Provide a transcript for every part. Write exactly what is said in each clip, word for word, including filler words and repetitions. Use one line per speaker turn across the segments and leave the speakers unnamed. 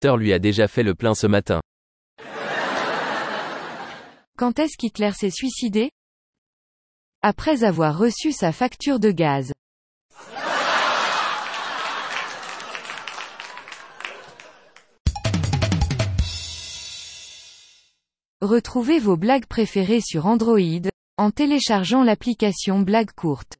docteur lui a déjà fait le plein ce matin.
Quand est-ce qu'Hitler s'est suicidé? Après avoir reçu sa facture de gaz. Retrouvez vos blagues préférées sur Android, en téléchargeant l'application Blagues courtes.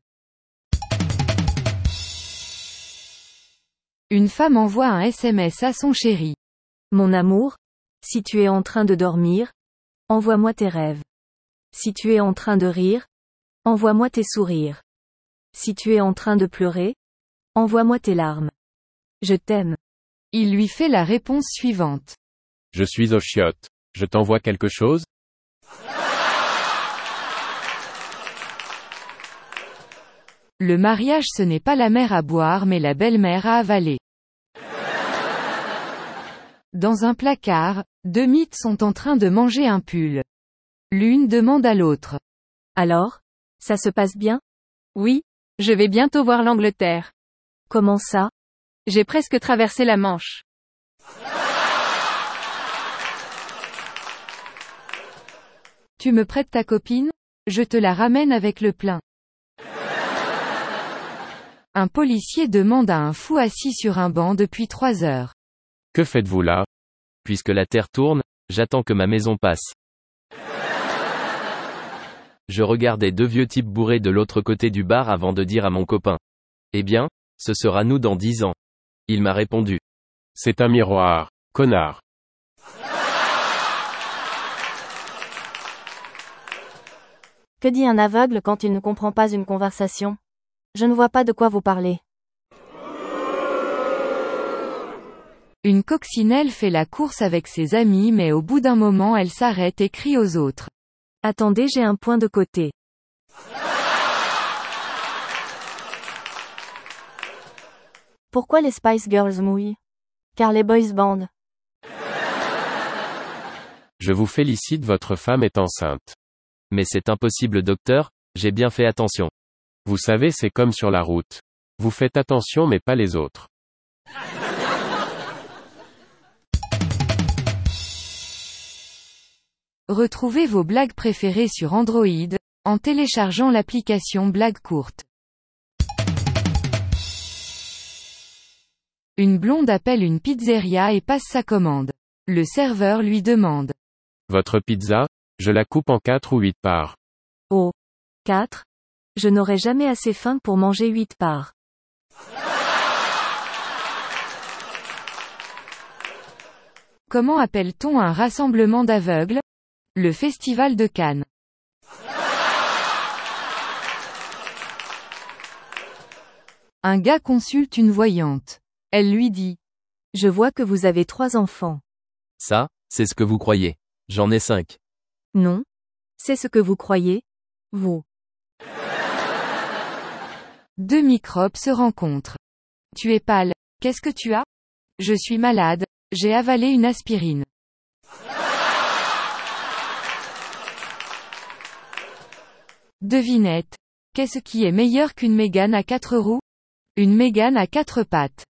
Une femme envoie un S M S à son chéri.
Mon amour, si tu es en train de dormir, envoie-moi tes rêves. Si tu es en train de rire, envoie-moi tes sourires. Si tu es en train de pleurer, envoie-moi tes larmes. Je t'aime.
Il lui fait la réponse suivante.
Je suis aux chiottes. Je t'envoie quelque chose?
Le mariage, ce n'est pas la mère à boire mais la belle-mère à avaler. Dans un placard, deux mythes sont en train de manger un pull. L'une demande à l'autre.
Alors, ça se passe bien?
Oui, je vais bientôt voir l'Angleterre.
Comment ça?
J'ai presque traversé la Manche.
Tu me prêtes ta copine? Je te la ramène avec le plein. Un policier demande à un fou assis sur un banc depuis trois heures.
Que faites-vous là?
Puisque la Terre tourne, j'attends que ma maison passe. Je regardais deux vieux types bourrés de l'autre côté du bar avant de dire à mon copain. Eh bien, ce sera nous dans dix ans. Il m'a répondu.
C'est un miroir, connard.
Que dit un aveugle quand il ne comprend pas une conversation? Je ne vois pas de quoi vous parlez.
Une coccinelle fait la course avec ses amis mais au bout d'un moment elle s'arrête et crie aux autres.
Attendez, j'ai un point de côté. Pourquoi les Spice Girls mouillent? Car les boys band.
Je vous félicite, votre femme est enceinte.
Mais c'est impossible docteur, j'ai bien fait attention.
Vous savez, c'est comme sur la route. Vous faites attention mais pas les autres.
Retrouvez vos blagues préférées sur Android, en téléchargeant l'application Blagues courtes. Une blonde appelle une pizzeria et passe sa commande. Le serveur lui demande.
Votre pizza? Je la coupe en quatre ou huit parts.
Oh. Quatre? Je n'aurai jamais assez faim pour manger huit parts.
Comment appelle-t-on un rassemblement d'aveugles? Le Festival de Cannes. Un gars consulte une voyante. Elle lui dit.
Je vois que vous avez trois enfants.
Ça, c'est ce que vous croyez. J'en ai cinq.
Non. C'est ce que vous croyez, vous.
Deux microbes se rencontrent. Tu es pâle. Qu'est-ce que tu as? Je suis malade. J'ai avalé une aspirine. Devinette. Qu'est-ce qui est meilleur qu'une Mégane à quatre roues? Une Mégane à quatre pattes.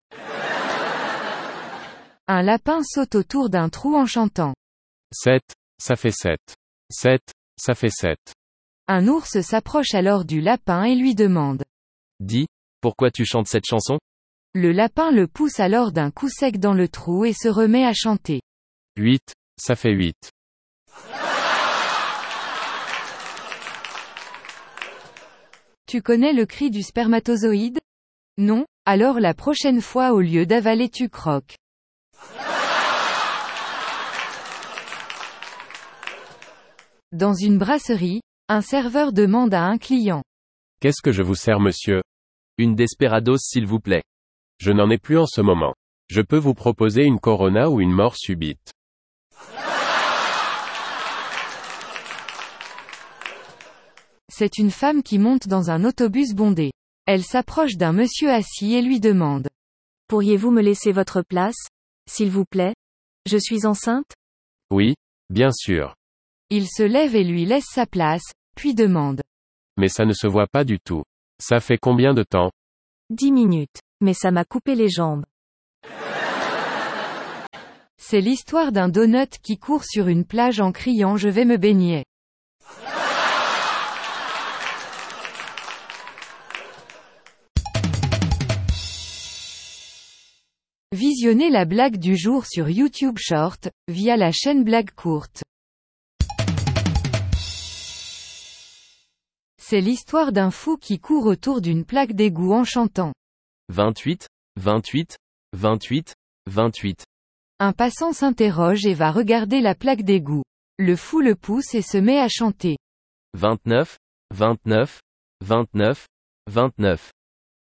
Un lapin saute autour d'un trou en chantant.
Sept, ça fait sept. Sept, ça fait sept.
Un ours s'approche alors du lapin et lui demande.
Dis, pourquoi tu chantes cette chanson?
Le lapin le pousse alors d'un coup sec dans le trou et se remet à chanter.
Huit, ça fait huit.
Tu connais le cri du spermatozoïde? Non? Alors la prochaine fois au lieu d'avaler tu croques. Dans une brasserie, un serveur demande à un client.
Qu'est-ce que je vous sers, monsieur?
Une Desperados s'il vous plaît.
Je n'en ai plus en ce moment. Je peux vous proposer une Corona ou une mort subite.
C'est une femme qui monte dans un autobus bondé. Elle s'approche d'un monsieur assis et lui demande.
Pourriez-vous me laisser votre place, s'il vous plaît? Je suis enceinte?
Oui, bien sûr.
Il se lève et lui laisse sa place, puis demande.
Mais ça ne se voit pas du tout. Ça fait combien de temps?
Dix minutes. Mais ça m'a coupé les jambes.
C'est l'histoire d'un donut qui court sur une plage en criant je vais me baigner. Visionnez la blague du jour sur YouTube Short, via la chaîne Blague Courte. C'est l'histoire d'un fou qui court autour d'une plaque d'égout en chantant.
vingt-huit, vingt-huit, vingt-huit, vingt-huit.
Un passant s'interroge et va regarder la plaque d'égout. Le fou le pousse et se met à chanter.
vingt-neuf, vingt-neuf, vingt-neuf, vingt-neuf.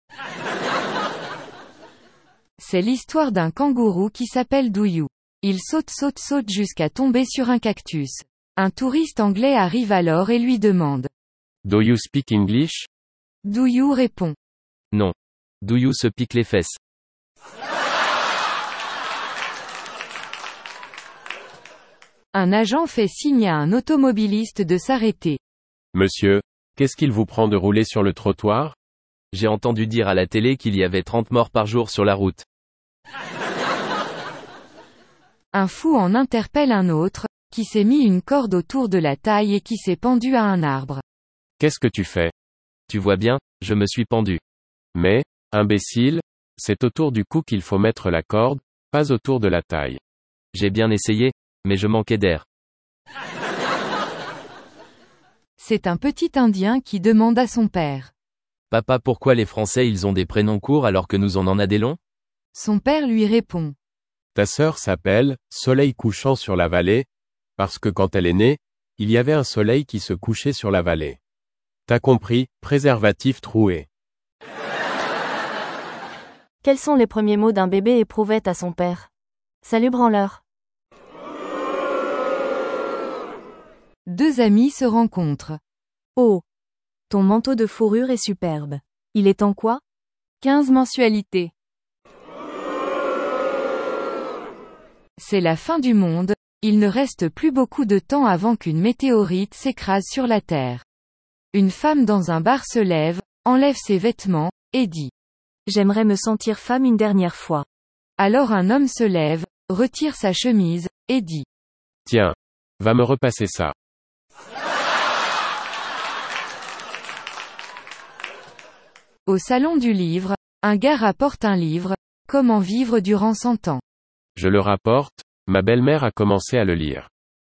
C'est l'histoire d'un kangourou qui s'appelle Douyou. Il saute saute saute jusqu'à tomber sur un cactus. Un touriste anglais arrive alors et lui demande.
Do you speak English?
Douyou répond.
Non. Douyou se pique les fesses.
Un agent fait signe à un automobiliste de s'arrêter.
Monsieur, qu'est-ce qu'il vous prend de rouler sur le trottoir?
J'ai entendu dire à la télé qu'il y avait trente morts par jour sur la route.
Un fou en interpelle un autre, qui s'est mis une corde autour de la taille et qui s'est pendu à un arbre.
Qu'est-ce que tu fais?
Tu vois bien, je me suis pendu.
Mais, imbécile, c'est autour du cou qu'il faut mettre la corde, pas autour de la taille.
J'ai bien essayé, mais je manquais d'air.
C'est un petit Indien qui demande à son père.
Papa, pourquoi les Français ils ont des prénoms courts alors que nous on en a des longs?
Son père lui répond.
Ta sœur s'appelle Soleil couchant sur la vallée, parce que quand elle est née, il y avait un soleil qui se couchait sur la vallée. T'as compris, préservatif troué.
Quels sont les premiers mots d'un bébé éprouvette à son père? Salut branleur.
Deux amis se rencontrent.
Oh. Ton manteau de fourrure est superbe. Il est en quoi?
quinze mensualités.
C'est la fin du monde, il ne reste plus beaucoup de temps avant qu'une météorite s'écrase sur la Terre. Une femme dans un bar se lève, enlève ses vêtements, et dit.
J'aimerais me sentir femme une dernière fois.
Alors un homme se lève, retire sa chemise, et dit.
Tiens. Va me repasser ça.
Au salon du livre, un gars rapporte un livre, Comment vivre durant cent ans.
Je le rapporte, ma belle-mère a commencé à le lire.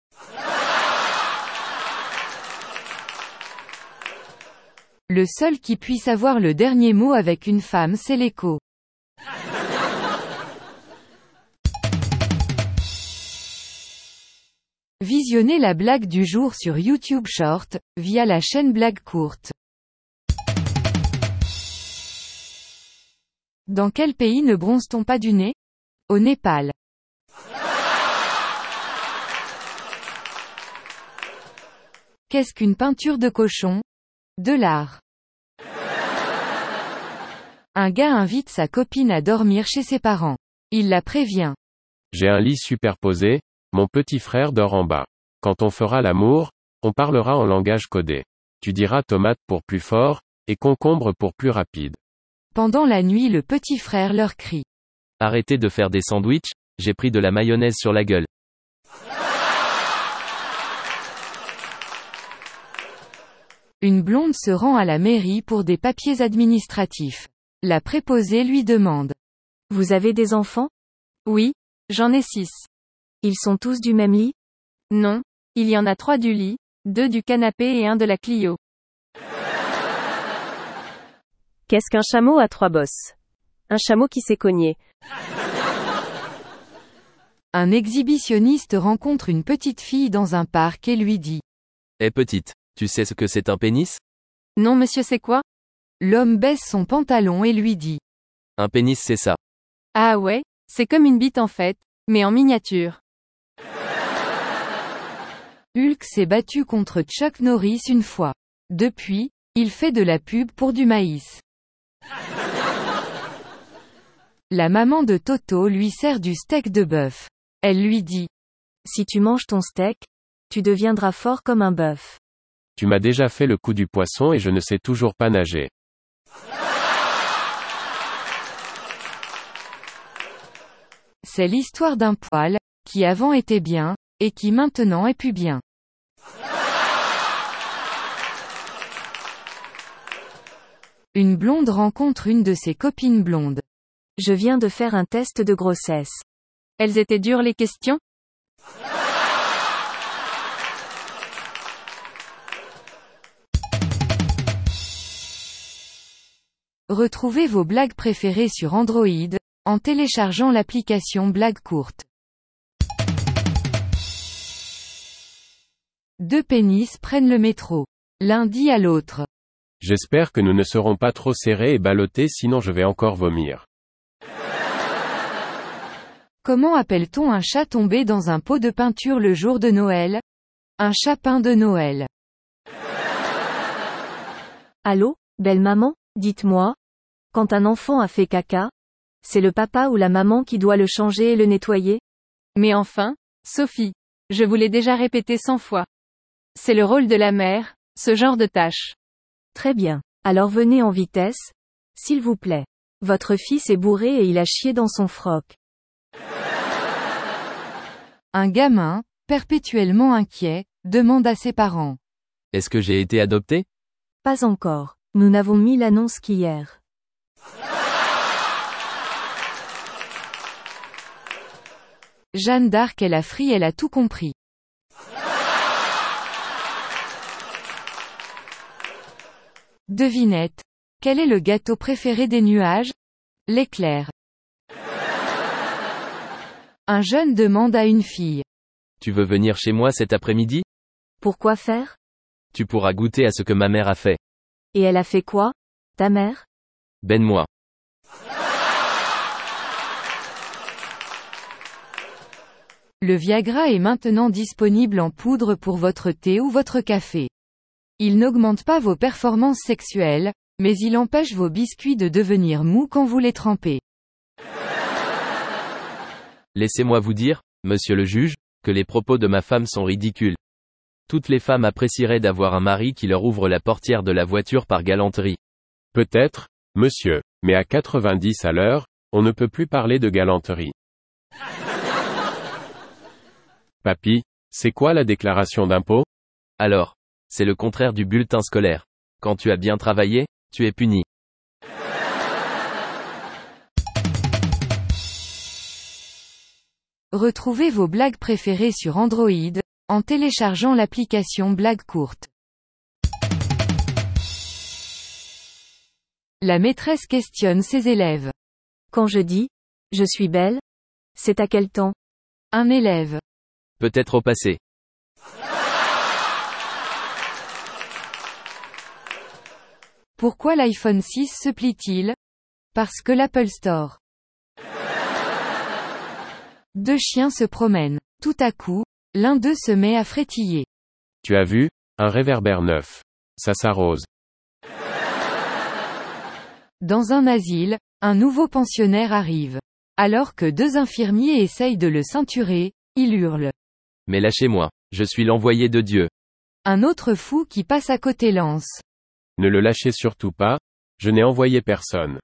Le seul qui puisse avoir le dernier mot avec une femme c'est l'écho. Visionnez la blague du jour sur YouTube Short, via la chaîne Blague Courte. Dans quel pays ne bronze-t-on pas du nez? Au Népal. Qu'est-ce qu'une peinture de cochon? De l'art. Un gars invite sa copine à dormir chez ses parents. Il la prévient.
J'ai un lit superposé, mon petit frère dort en bas. Quand on fera l'amour, on parlera en langage codé. Tu diras tomate pour plus fort, et concombre pour plus rapide.
Pendant la nuit le petit frère leur crie.
Arrêtez de faire des sandwichs, j'ai pris de la mayonnaise sur la gueule.
Une blonde se rend à la mairie pour des papiers administratifs. La préposée lui demande.
Vous avez des enfants?
Oui, j'en ai six.
Ils sont tous du même lit?
Non, il y en a trois du lit, deux du canapé et un de la Clio.
Qu'est-ce qu'un chameau à trois bosses? Un chameau qui s'est cogné.
Un exhibitionniste rencontre une petite fille dans un parc et lui dit.
Eh petite, tu sais ce que c'est un pénis?
Non monsieur, c'est quoi?
L'homme baisse son pantalon et lui dit.
Un pénis c'est ça.
Ah ouais, c'est comme une bite en fait, mais en miniature.
Hulk s'est battu contre Chuck Norris une fois. Depuis, il fait de la pub pour du maïs. La maman de Toto lui sert du steak de bœuf. Elle lui dit.
Si tu manges ton steak, tu deviendras fort comme un bœuf.
Tu m'as déjà fait le coup du poisson et je ne sais toujours pas nager.
C'est l'histoire d'un poil, qui avant était bien, et qui maintenant est plus bien. Une blonde rencontre une de ses copines blondes.
Je viens de faire un test de grossesse.
Elles étaient dures les questions?
Retrouvez vos blagues préférées sur Android, en téléchargeant l'application Blagues courtes. Deux pénis prennent le métro. L'un dit à l'autre.
J'espère que nous ne serons pas trop serrés et ballottés sinon je vais encore vomir.
Comment appelle-t-on un chat tombé dans un pot de peinture le jour de Noël? Un chapin de Noël.
Allô, belle maman, dites-moi. Quand un enfant a fait caca, c'est le papa ou la maman qui doit le changer et le nettoyer?
Mais enfin, Sophie. Je vous l'ai déjà répété cent fois. C'est le rôle de la mère, ce genre de tâche.
Très bien. Alors venez en vitesse, s'il vous plaît. Votre fils est bourré et il a chié dans son froc.
Un gamin, perpétuellement inquiet, demande à ses parents.
Est-ce que j'ai été adopté?
Pas encore. Nous n'avons mis l'annonce qu'hier.
Jeanne d'Arc elle a fri elle a tout compris. Devinette. Quel est le gâteau préféré des nuages? L'éclair. Un jeune demande à une fille.
Tu veux venir chez moi cet après-midi?
Pourquoi faire?
Tu pourras goûter à ce que ma mère a fait.
Et elle a fait quoi, ta mère?
Ben-moi.
Le Viagra est maintenant disponible en poudre pour votre thé ou votre café. Il n'augmente pas vos performances sexuelles, mais il empêche vos biscuits de devenir mous quand vous les trempez.
Laissez-moi vous dire, monsieur le juge, que les propos de ma femme sont ridicules. Toutes les femmes apprécieraient d'avoir un mari qui leur ouvre la portière de la voiture par galanterie.
Peut-être, monsieur, mais à quatre-vingt-dix à l'heure, on ne peut plus parler de galanterie. Papy, c'est quoi la déclaration d'impôt?
Alors, c'est le contraire du bulletin scolaire. Quand tu as bien travaillé, tu es puni.
Retrouvez vos blagues préférées sur Android, en téléchargeant l'application Blagues courtes. La maîtresse questionne ses élèves.
Quand je dis « je suis belle », c'est à quel temps?
Un élève.
Peut-être au passé.
Pourquoi l'iPhone six se plie-t-il? Parce que l'Apple Store. Deux chiens se promènent. Tout à coup, l'un d'eux se met à frétiller.
Tu as vu? Un réverbère neuf. Ça s'arrose.
Dans un asile, un nouveau pensionnaire arrive. Alors que deux infirmiers essayent de le ceinturer, il hurle.
Mais lâchez-moi, je suis l'envoyé de Dieu.
Un autre fou qui passe à côté lance.
Ne le lâchez surtout pas, je n'ai envoyé personne.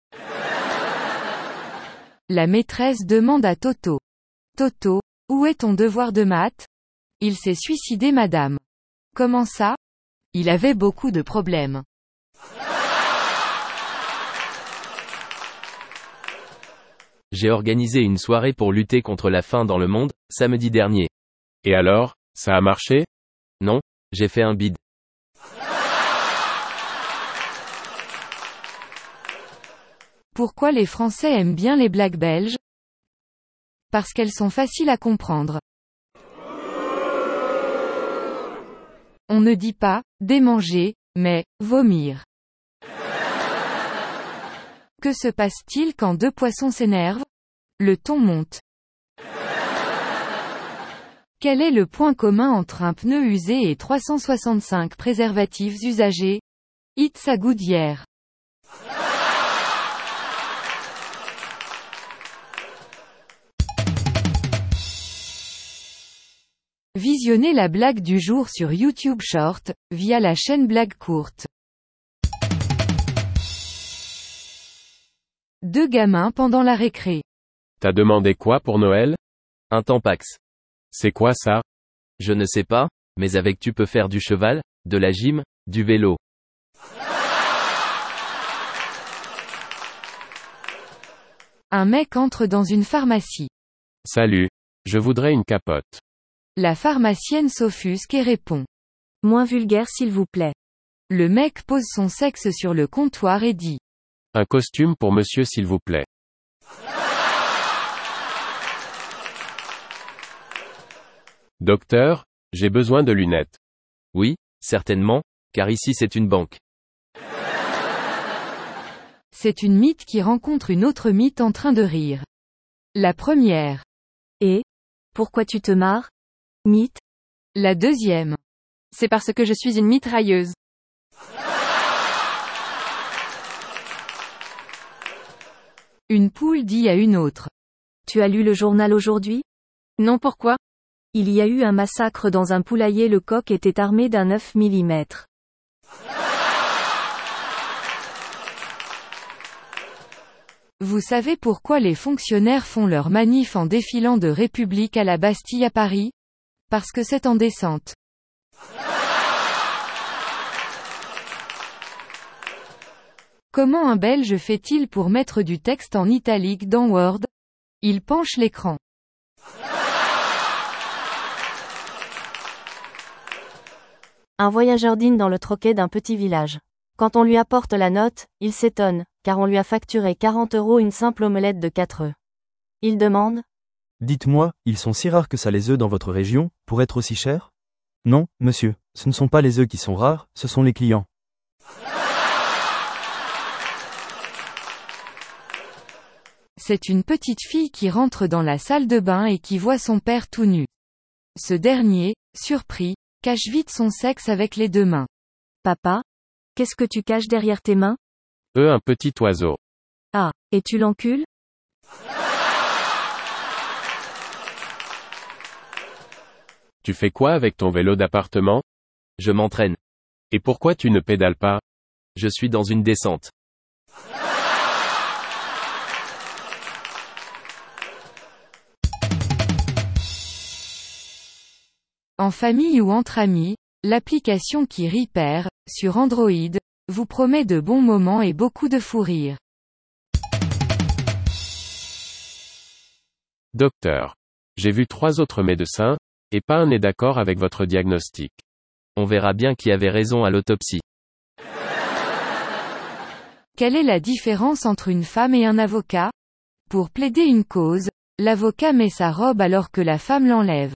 La maîtresse demande à Toto. Toto, où est ton devoir de maths? Il s'est suicidé madame. Comment ça? Il avait beaucoup de problèmes.
J'ai organisé une soirée pour lutter contre la faim dans le monde, samedi dernier.
Et alors, ça a marché?
Non, j'ai fait un bide.
Pourquoi les Français aiment bien les blagues belges? Parce qu'elles sont faciles à comprendre. On ne dit pas « démanger », mais « vomir ». Que se passe-t-il quand deux poissons s'énervent? Le ton monte. Quel est le point commun entre un pneu usé et trois cent soixante-cinq préservatifs usagés? It's a good year. Visionnez la blague du jour sur YouTube Short, via la chaîne Blagues courtes. Deux gamins pendant la récré.
T'as demandé quoi pour Noël?
Un Tampax.
C'est quoi ça?
Je ne sais pas, mais avec tu peux faire du cheval, de la gym, du vélo.
Un mec entre dans une pharmacie.
Salut. Je voudrais une capote.
La pharmacienne s'offusque et répond.
Moins vulgaire s'il vous plaît.
Le mec pose son sexe sur le comptoir et dit.
Un costume pour monsieur s'il vous plaît. Docteur, j'ai besoin de lunettes.
Oui, certainement, car ici c'est une banque.
C'est une mythe qui rencontre une autre mythe en train de rire. La première.
Et? Pourquoi tu te marres? Mythe.
La deuxième.
C'est parce que je suis une mitrailleuse.
Une poule dit à une autre.
Tu as lu le journal aujourd'hui?
Non, pourquoi?
Il y a eu un massacre dans un poulailler, le coq était armé d'un neuf millimètres.
Vous savez pourquoi les fonctionnaires font leur manif en défilant de République à la Bastille à Paris? Parce que c'est en descente. Comment un Belge fait-il pour mettre du texte en italique dans Word? Il penche l'écran.
Un voyageur dîne dans le troquet d'un petit village. Quand on lui apporte la note, il s'étonne, car on lui a facturé quarante euros une simple omelette de quatre œufs. Il demande.
Dites-moi, ils sont si rares que ça les œufs dans votre région, pour être aussi chers? Non, monsieur, ce ne sont pas les œufs qui sont rares, ce sont les clients.
C'est une petite fille qui rentre dans la salle de bain et qui voit son père tout nu. Ce dernier, surpris, cache vite son sexe avec les deux mains.
Papa? Qu'est-ce que tu caches derrière tes mains?
Eux, un petit oiseau.
Ah, et tu l'encules?
Tu fais quoi avec ton vélo d'appartement?
Je m'entraîne.
Et pourquoi tu ne pédales pas?
Je suis dans une descente.
En famille ou entre amis, l'application qui Repair, sur Android, vous promet de bons moments et beaucoup de fou rire.
Docteur. J'ai vu trois autres médecins, et pas un n'est d'accord avec votre diagnostic.
On verra bien qui avait raison à l'autopsie.
Quelle est la différence entre une femme et un avocat? Pour plaider une cause, l'avocat met sa robe alors que la femme l'enlève.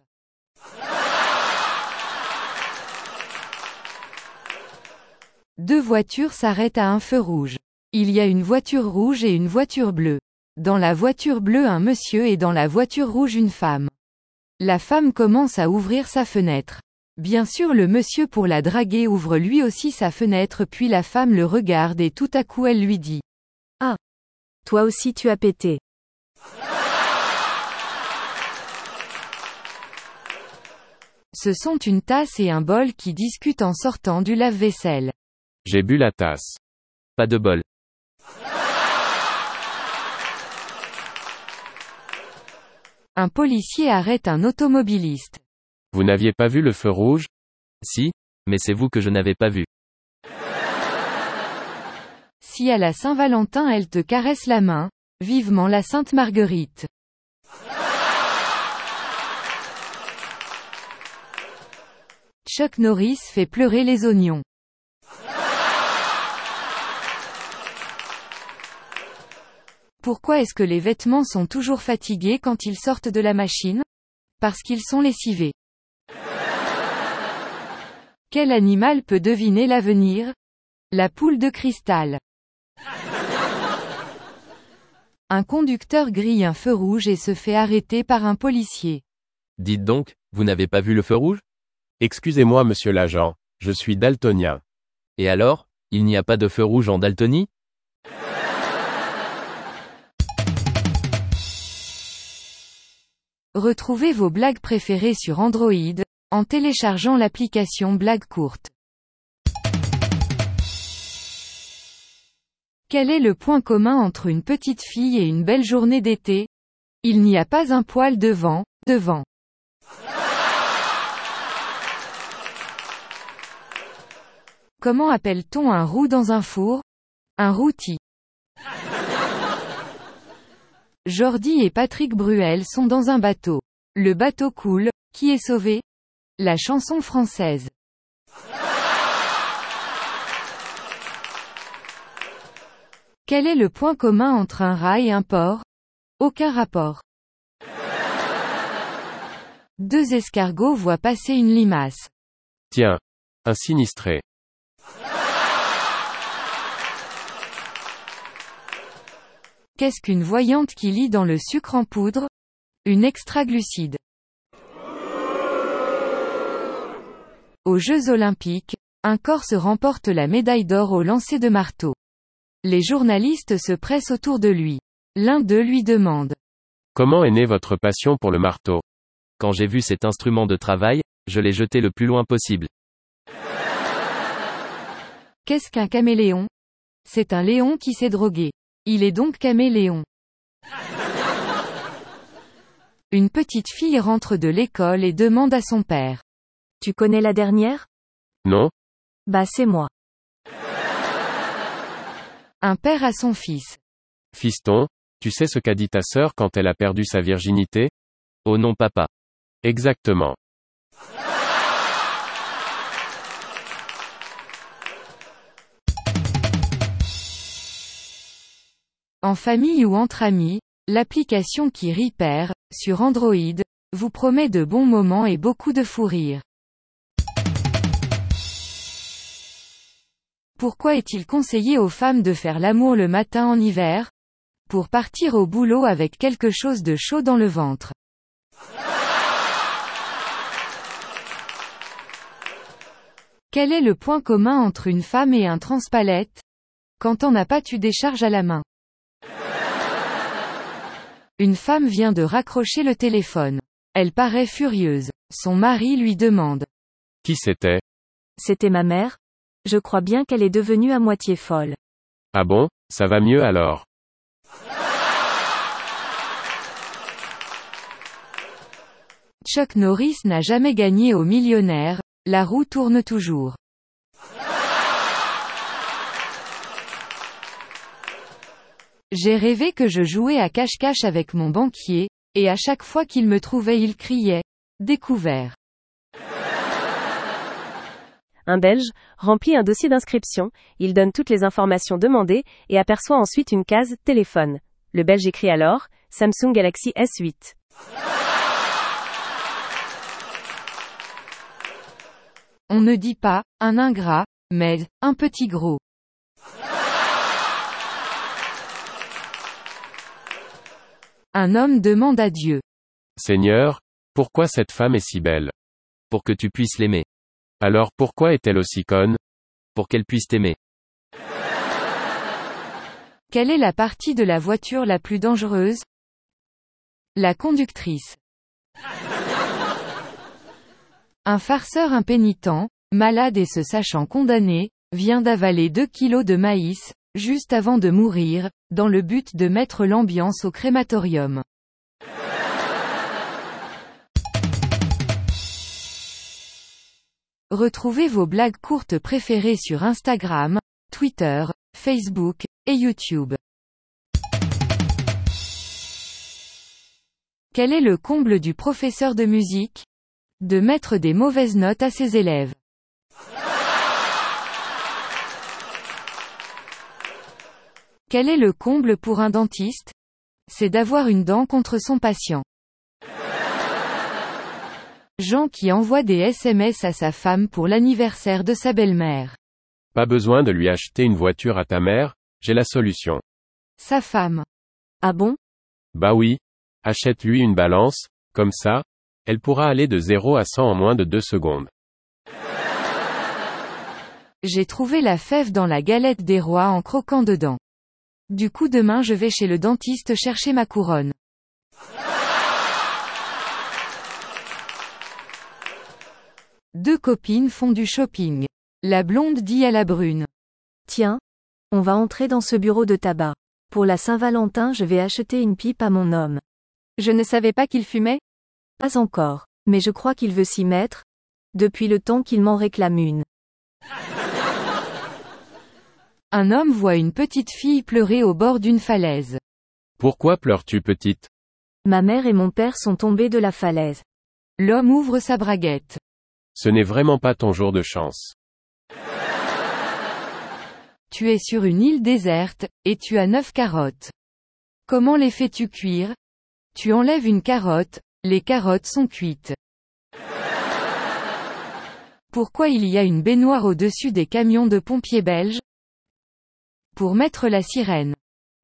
Deux voitures s'arrêtent à un feu rouge. Il y a une voiture rouge et une voiture bleue. Dans la voiture bleue un monsieur et dans la voiture rouge une femme. La femme commence à ouvrir sa fenêtre. Bien sûr le monsieur pour la draguer ouvre lui aussi sa fenêtre puis la femme le regarde et tout à coup elle lui dit.
Ah. Toi aussi tu as pété.
Ce sont une tasse et un bol qui discutent en sortant du lave-vaisselle.
J'ai bu la tasse.
Pas de bol.
Un policier arrête un automobiliste.
Vous n'aviez pas vu le feu rouge?
Si, mais c'est vous que je n'avais pas vu.
Si à la Saint-Valentin elle te caresse la main, vivement la Sainte Marguerite. Chuck Norris fait pleurer les oignons. Pourquoi est-ce que les vêtements sont toujours fatigués quand ils sortent de la machine? Parce qu'ils sont lessivés. Quel animal peut deviner l'avenir? La poule de cristal. Un conducteur grille un feu rouge et se fait arrêter par un policier.
Dites donc, vous n'avez pas vu le feu rouge?
Excusez-moi monsieur l'agent, je suis daltonien.
Et alors, il n'y a pas de feu rouge en Daltonie?
Retrouvez vos blagues préférées sur Android, en téléchargeant l'application Blagues courtes. Quel est le point commun entre une petite fille et une belle journée d'été? Il n'y a pas un poil devant, Devant. Comment appelle-t-on un roux dans un four? Un rôti. Jordi et Patrick Bruel sont dans un bateau. Le bateau coule, qui est sauvé? La chanson française. Quel est le point commun entre un rat et un porc? Aucun rapport. Deux escargots voient passer une limace.
Tiens. Un sinistré.
Qu'est-ce qu'une voyante qui lit dans le sucre en poudre? Une extraglucide. Aux Jeux Olympiques, un Corse remporte la médaille d'or au lancer de marteau. Les journalistes se pressent autour de lui. L'un d'eux lui demande.
Comment est née votre passion pour le marteau?
Quand j'ai vu cet instrument de travail, je l'ai jeté le plus loin possible.
Qu'est-ce qu'un caméléon? C'est un léon qui s'est drogué. Il est donc caméléon. Une petite fille rentre de l'école et demande à son père.
Tu connais la dernière?
Non.
Bah c'est moi.
Un père à son fils.
Fiston, tu sais ce qu'a dit ta sœur quand elle a perdu sa virginité?
Oh non papa.
Exactement.
En famille ou entre amis, l'application qui Repair, sur Android, vous promet de bons moments et beaucoup de fou rire. Pourquoi est-il conseillé aux femmes de faire l'amour le matin en hiver? Pour partir au boulot avec quelque chose de chaud dans le ventre. Quel est le point commun entre une femme et un transpalette? Quand on n'a pas tu décharges à la main. Une femme vient de raccrocher le téléphone. Elle paraît furieuse. Son mari lui demande.
Qui c'était?
C'était ma mère. Je crois bien qu'elle est devenue à moitié folle.
Ah bon, ça va mieux alors.
Chuck Norris n'a jamais gagné au millionnaire, la roue tourne toujours. J'ai rêvé que je jouais à cache-cache avec mon banquier, et à chaque fois qu'il me trouvait il criait « Découvert ».
Un Belge remplit un dossier d'inscription, il donne toutes les informations demandées, et aperçoit ensuite une case « Téléphone ». Le Belge écrit alors « Samsung Galaxy S huit ».
On ne dit pas « un ingrat », mais « un petit gros ». Un homme demande à Dieu.
Seigneur, pourquoi cette femme est si belle?
Pour que tu puisses l'aimer.
Alors pourquoi est-elle aussi conne?
Pour qu'elle puisse t'aimer.
Quelle est la partie de la voiture la plus dangereuse? La conductrice. Un farceur impénitent, malade et se sachant condamné, vient d'avaler deux kilos de maïs, juste avant de mourir, dans le but de mettre l'ambiance au crématorium. Retrouvez vos blagues courtes préférées sur Instagram, Twitter, Facebook, et YouTube. Quel est le comble du professeur de musique? De mettre des mauvaises notes à ses élèves. Quel est le comble pour un dentiste? C'est d'avoir une dent contre son patient. Jean qui envoie des S M S à sa femme pour l'anniversaire de sa belle-mère.
Pas besoin de lui acheter une voiture à ta mère, j'ai la solution.
Sa femme.
Ah bon?
Bah oui. Achète-lui une balance, comme ça, elle pourra aller de zéro à cent en moins de deux secondes.
J'ai trouvé la fève dans la galette des rois en croquant dedans. Du coup demain je vais chez le dentiste chercher ma couronne. Deux copines font du shopping. La blonde dit à la brune.
Tiens, on va entrer dans ce bureau de tabac. Pour la Saint-Valentin je vais acheter une pipe à mon homme.
Je ne savais pas qu'il fumait.
Pas encore, mais je crois qu'il veut s'y mettre, depuis le temps qu'il m'en réclame une.
Un homme voit une petite fille pleurer au bord d'une falaise.
Pourquoi pleures-tu, petite?
Ma mère et mon père sont tombés de la falaise.
L'homme ouvre sa braguette.
Ce n'est vraiment pas ton jour de chance.
Tu es sur une île déserte, et tu as neuf carottes. Comment les fais-tu cuire? Tu enlèves une carotte, les carottes sont cuites. Pourquoi il y a une baignoire au-dessus des camions de pompiers belges? Pour mettre la sirène.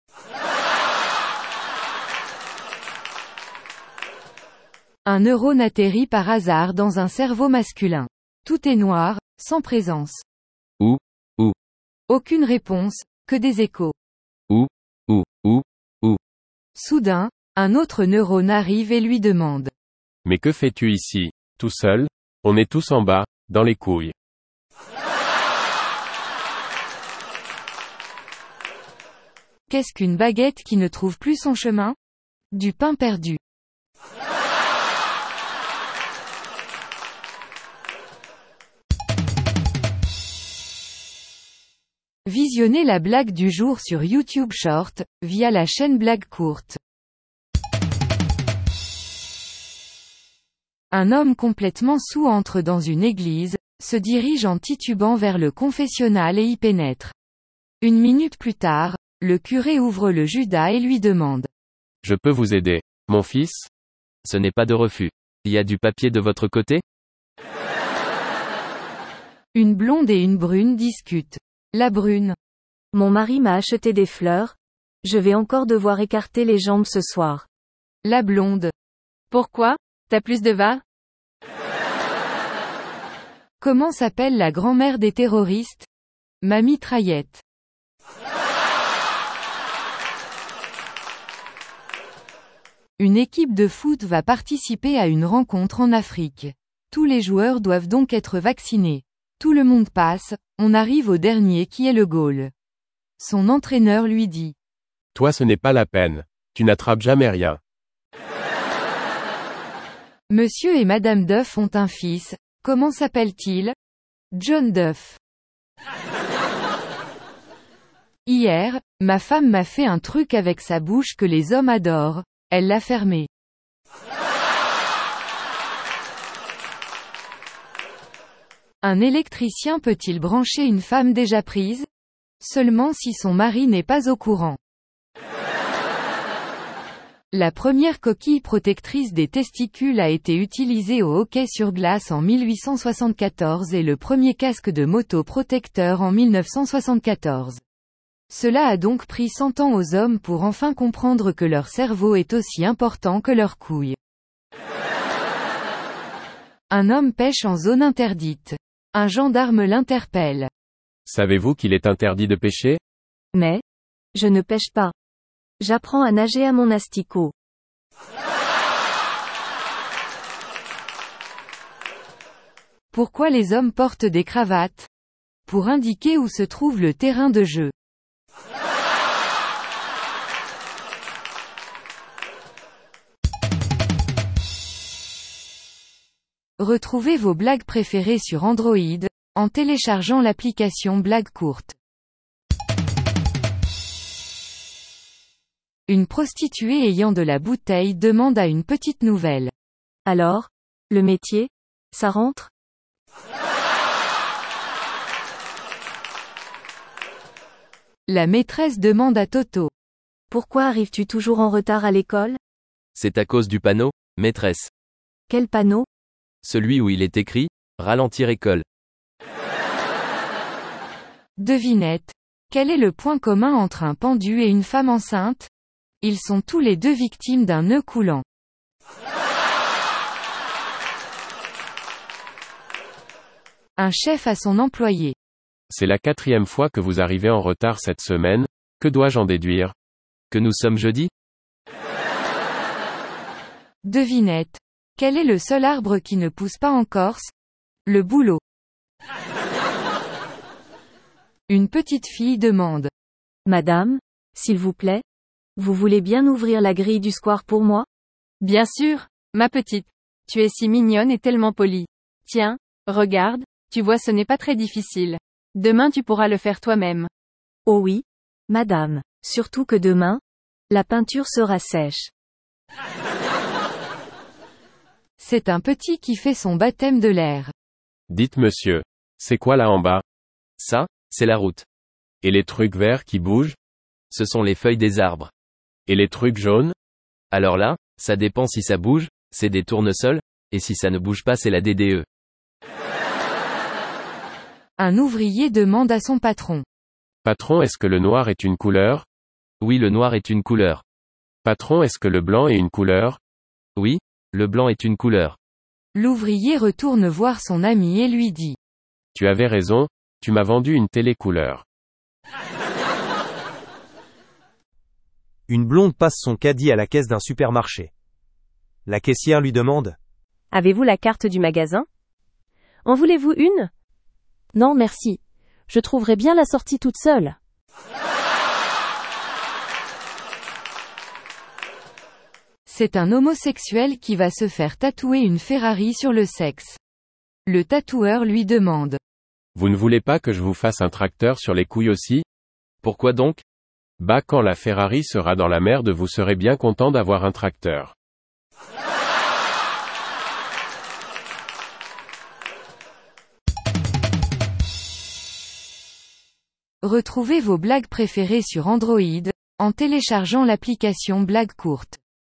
Un neurone atterrit par hasard dans un cerveau masculin. Tout est noir, sans présence.
Où? Où?
Aucune réponse, que des échos.
Où? Où? Où? Où?
Soudain, un autre neurone arrive et lui demande.
Mais que fais-tu ici, tout seul? On est tous en bas, dans les couilles.
Qu'est-ce qu'une baguette qui ne trouve plus son chemin? Du pain perdu. Visionnez la blague du jour sur YouTube Short, via la chaîne Blague Courte. Un homme complètement saoul entre dans une église, se dirige en titubant vers le confessionnal et y pénètre. Une minute plus tard, le curé ouvre le Judas et lui demande.
Je peux vous aider, mon fils?
Ce n'est pas de refus. Il y a du papier de votre côté?
Une blonde et une brune discutent. La brune.
Mon mari m'a acheté des fleurs. Je vais encore devoir écarter les jambes ce soir.
La blonde.
Pourquoi? T'as plus de va?
Comment s'appelle la grand-mère des terroristes? Ma mitraillette. Une équipe de foot va participer à une rencontre en Afrique. Tous les joueurs doivent donc être vaccinés. Tout le monde passe, on arrive au dernier qui est le goal. Son entraîneur lui dit.
Toi, ce n'est pas la peine. Tu n'attrapes jamais rien.
Monsieur et Madame Duff ont un fils. Comment s'appelle-t-il? John Duff. Hier, ma femme m'a fait un truc avec sa bouche que les hommes adorent. Elle l'a fermé. Un électricien peut-il brancher une femme déjà prise? Seulement si son mari n'est pas au courant. La première coquille protectrice des testicules a été utilisée au hockey sur glace en mille huit cent soixante-quatorze et le premier casque de moto protecteur en mille neuf cent soixante-quatorze. Cela a donc pris cent ans aux hommes pour enfin comprendre que leur cerveau est aussi important que leurs couilles. Un homme pêche en zone interdite. Un gendarme l'interpelle.
Savez-vous qu'il est interdit de pêcher?
Mais, je ne pêche pas. J'apprends à nager à mon asticot.
Pourquoi les hommes portent des cravates? Pour indiquer où se trouve le terrain de jeu. Retrouvez vos blagues préférées sur Android, en téléchargeant l'application Blague Courte. Une prostituée ayant de la bouteille demande à une petite nouvelle.
Alors, le métier, ça rentre?
La maîtresse demande à Toto.
Pourquoi arrives-tu toujours en retard à l'école?
C'est à cause du panneau, maîtresse.
Quel panneau?
Celui où il est écrit, ralentir école.
Devinette. Quel est le point commun entre un pendu et une femme enceinte? Ils sont tous les deux victimes d'un nœud coulant. Un chef à son employé.
C'est la quatrième fois que vous arrivez en retard cette semaine, que dois-je en déduire?
Que nous sommes jeudi?
Devinette. Quel est le seul arbre qui ne pousse pas en Corse? Le bouleau. Une petite fille demande.
Madame, s'il vous plaît, vous voulez bien ouvrir la grille du square pour moi?
Bien sûr, ma petite. Tu es si mignonne et tellement polie. Tiens, regarde, tu vois ce n'est pas très difficile. Demain tu pourras le faire toi-même.
Oh oui, madame. Surtout que demain, la peinture sera sèche.
C'est un petit qui fait son baptême de l'air.
Dites monsieur. C'est quoi là en bas?
Ça, c'est la route.
Et les trucs verts qui bougent?
Ce sont les feuilles des arbres.
Et les trucs jaunes?
Alors là, ça dépend si ça bouge, c'est des tournesols, et si ça ne bouge pas c'est la D D E.
Un ouvrier demande à son patron.
Patron, est-ce que le noir est une couleur?
Oui, le noir est une couleur.
Patron, est-ce que le blanc est une couleur?
Oui, le blanc est une couleur.
L'ouvrier retourne voir son ami et lui dit.
Tu avais raison, tu m'as vendu une télé couleur.
Une blonde passe son caddie à la caisse d'un supermarché. La caissière lui demande.
Avez-vous la carte du magasin? En voulez-vous une?
Non merci. Je trouverai bien la sortie toute seule.
C'est un homosexuel qui va se faire tatouer une Ferrari sur le sexe. Le tatoueur lui demande.
Vous ne voulez pas que je vous fasse un tracteur sur les couilles aussi?
Pourquoi donc?
Bah quand la Ferrari sera dans la merde vous serez bien content d'avoir un tracteur.
Retrouvez vos blagues préférées sur Android, en téléchargeant l'application Blagues courtes.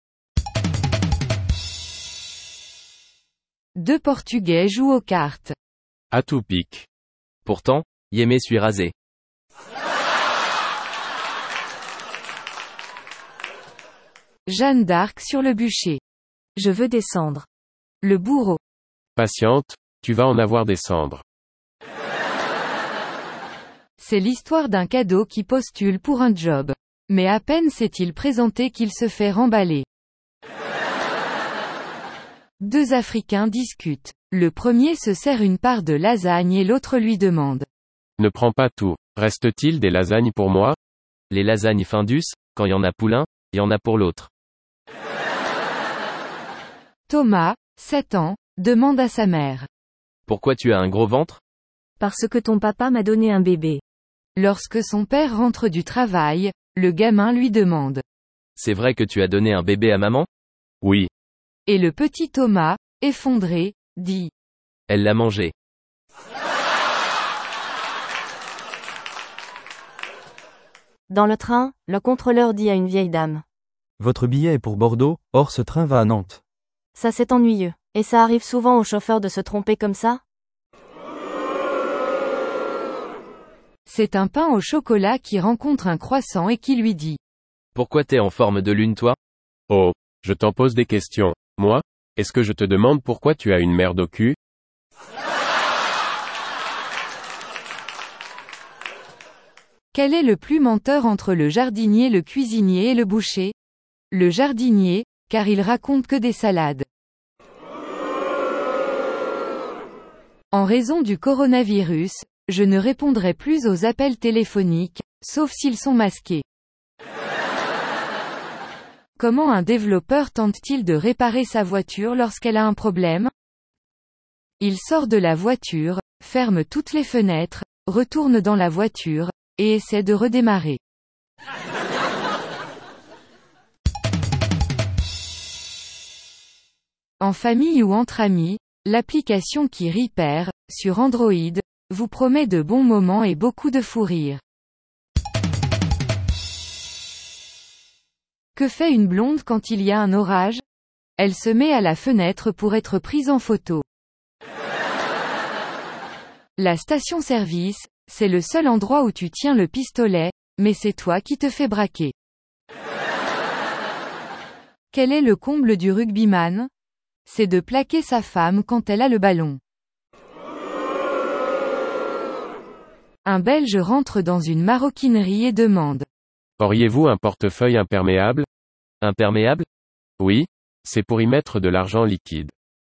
Deux Portugais jouent aux cartes.
À tout pique.
Pourtant, Yémé suis rasé.
Jeanne d'Arc sur le bûcher.
Je veux descendre.
Le bourreau.
Patiente, tu vas en avoir des cendres.
C'est l'histoire d'un cadeau qui postule pour un job. Mais à peine s'est-il présenté qu'il se fait remballer. Deux Africains discutent. Le premier se sert une part de lasagne et l'autre lui demande.
Ne prends pas tout. Reste-t-il des lasagnes pour moi?
Les lasagnes Findus, quand y en a pour l'un, y en a pour l'autre.
Thomas, sept ans, demande à sa mère.
Pourquoi tu as un gros ventre?
Parce que ton papa m'a donné un bébé.
Lorsque son père rentre du travail, le gamin lui demande.
C'est vrai que tu as donné un bébé à maman?
Oui.
Et le petit Thomas, effondré, dit.
Elle l'a mangé.
Dans le train, le contrôleur dit à une vieille dame.
Votre billet est pour Bordeaux, or ce train va à Nantes.
Ça c'est ennuyeux. Et ça arrive souvent aux chauffeurs de se tromper comme ça?
C'est un pain au chocolat qui rencontre un croissant et qui lui dit.
Pourquoi t'es en forme de lune toi?
Oh, je t'en pose des questions. Moi? Est-ce que je te demande pourquoi tu as une merde au cul?
Quel est le plus menteur entre le jardinier, le cuisinier et le boucher? Le jardinier, car il raconte que des salades. En raison du coronavirus, je ne répondrai plus aux appels téléphoniques, sauf s'ils sont masqués. Comment un développeur tente-t-il de réparer sa voiture lorsqu'elle a un problème? Il sort de la voiture, ferme toutes les fenêtres, retourne dans la voiture, et essaie de redémarrer. En famille ou entre amis, l'application qui Repair, sur Android, vous promet de bons moments et beaucoup de fou rire. Que fait une blonde quand il y a un orage? Elle se met à la fenêtre pour être prise en photo. La station-service, c'est le seul endroit où tu tiens le pistolet, mais c'est toi qui te fais braquer. Quel est le comble du rugbyman? C'est de plaquer sa femme quand elle a le ballon. Un Belge rentre dans une maroquinerie et demande.
Auriez-vous un portefeuille imperméable?
Imperméable?
Oui. C'est pour y mettre de l'argent liquide.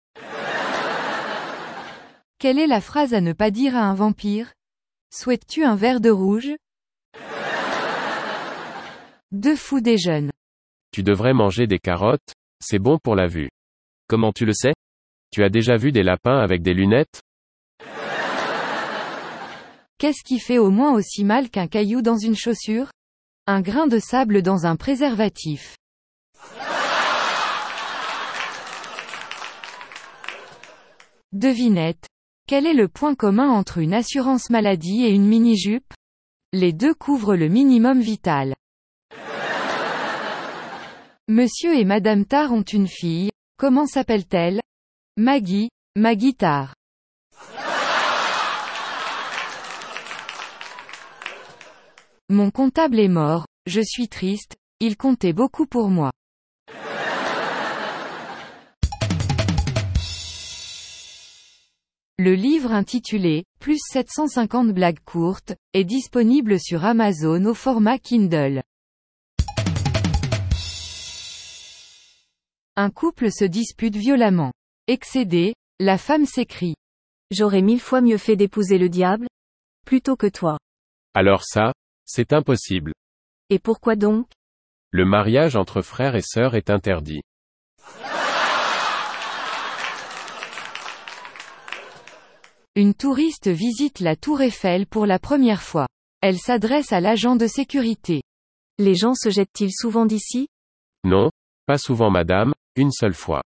Quelle est la phrase à ne pas dire à un vampire? Souhaites-tu un verre de rouge? Deux fous déjeunent.
Tu devrais manger des carottes, c'est bon pour la vue.
Comment tu le sais?
Tu as déjà vu des lapins avec des lunettes?
Qu'est-ce qui fait au moins aussi mal qu'un caillou dans une chaussure? Un grain de sable dans un préservatif. Devinette. Quel est le point commun entre une assurance maladie et une mini-jupe? Les deux couvrent le minimum vital. Monsieur et Madame Tar ont une fille. Comment s'appelle-t-elle? Maggie, Maggie Tar. Mon comptable est mort, je suis triste, il comptait beaucoup pour moi. Le livre intitulé « Plus sept cent cinquante blagues courtes » est disponible sur Amazon au format Kindle. Un couple se dispute violemment. Excédée, la femme s'écrie.
J'aurais mille fois mieux fait d'épouser le diable, plutôt que toi.
Alors ça, c'est impossible.
Et pourquoi donc?
Le mariage entre frères et sœurs est interdit.
Une touriste visite la tour Eiffel pour la première fois. Elle s'adresse à l'agent de sécurité.
Les gens se jettent-ils souvent d'ici?
Non, pas souvent madame, une seule fois.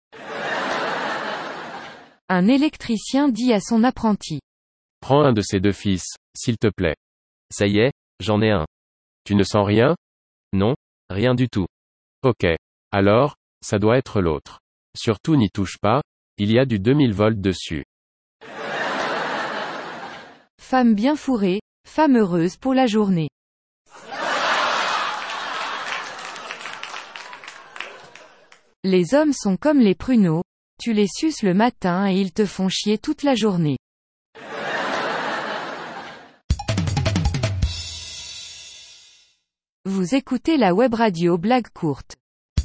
Un électricien dit à son apprenti.
Prends un de ces deux fils, s'il te plaît.
Ça y est, j'en ai un.
Tu ne sens rien?
Non, rien du tout.
Ok. Alors, ça doit être l'autre. Surtout n'y touche pas, il y a du deux mille volts dessus.
Femme bien fourrée, femme heureuse pour la journée. Les hommes sont comme les pruneaux, tu les suces le matin et ils te font chier toute la journée. Vous écoutez la web radio Blague courte.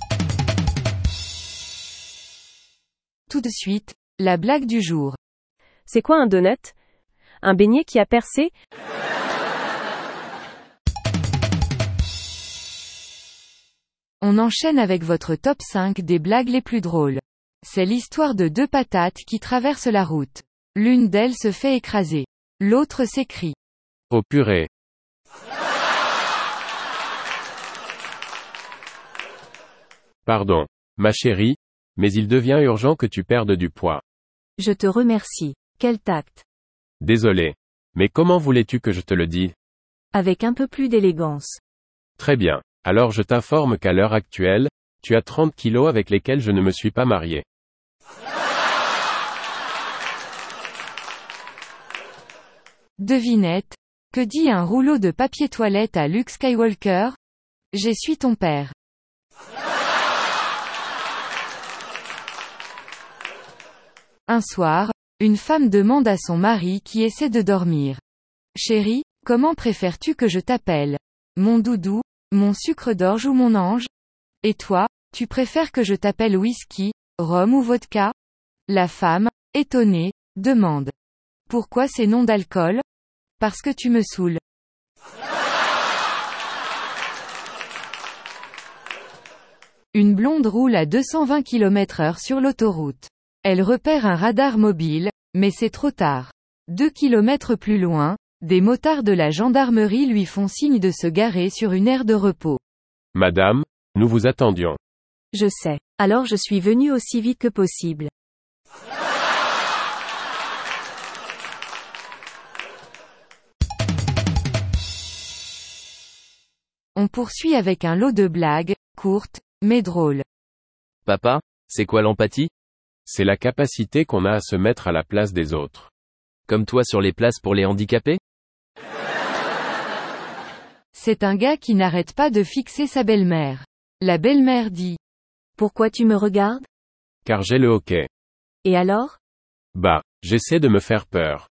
Tout de suite, la blague du jour.
C'est quoi un donut? Un beignet qui a percé?
On enchaîne avec votre top cinq des blagues les plus drôles. C'est l'histoire de deux patates qui traversent la route. L'une d'elles se fait écraser. L'autre s'écrie.
Oh purée. Pardon, ma chérie, mais il devient urgent que tu perdes du poids.
Je te remercie. Quel tact.
Désolé. Mais comment voulais-tu que je te le dise?
Avec un peu plus d'élégance.
Très bien. Alors je t'informe qu'à l'heure actuelle, tu as trente kilos avec lesquels je ne me suis pas marié.
Devinette. Que dit un rouleau de papier toilette à Luke Skywalker? J'essuie ton père. Un soir, une femme demande à son mari qui essaie de dormir. Chérie, comment préfères-tu que je t'appelle? Mon doudou, mon sucre d'orge ou mon ange? Et toi, tu préfères que je t'appelle whisky, rhum ou vodka? La femme, étonnée, demande. Pourquoi ces noms d'alcool? Parce que tu me saoules. Une blonde roule à deux cent vingt kilomètres heure sur l'autoroute. Elle repère un radar mobile, mais c'est trop tard. Deux kilomètres plus loin, des motards de la gendarmerie lui font signe de se garer sur une aire de repos.
Madame, nous vous attendions.
Je sais. Alors je suis venu aussi vite que possible.
On poursuit avec un lot de blagues, courtes, mais drôles.
Papa, c'est quoi l'empathie?
C'est la capacité qu'on a à se mettre à la place des autres.
Comme toi sur les places pour les handicapés?
C'est un gars qui n'arrête pas de fixer sa belle-mère. La belle-mère dit.
Pourquoi tu me regardes?
Car j'ai le hoquet.
Et alors?
Bah, j'essaie de me faire peur.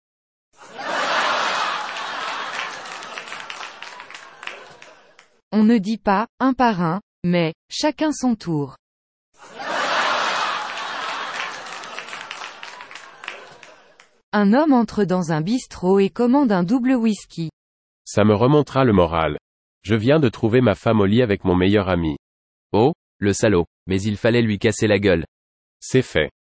On ne dit pas, un par un, mais, chacun son tour. Un homme entre dans un bistrot et commande un double whisky.
Ça me remontera le moral. Je viens de trouver ma femme au lit avec mon meilleur ami.
Oh, le salaud, mais il fallait lui casser la gueule.
C'est fait.